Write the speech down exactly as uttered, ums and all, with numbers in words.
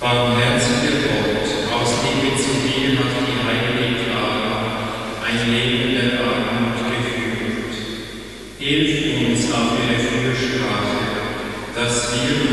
Barmherziger Gott, aus Liebe zu dir hat die heilige Clara ein Leben der Armut geführt. Hilf uns auf ihre Fürsprache, dass wir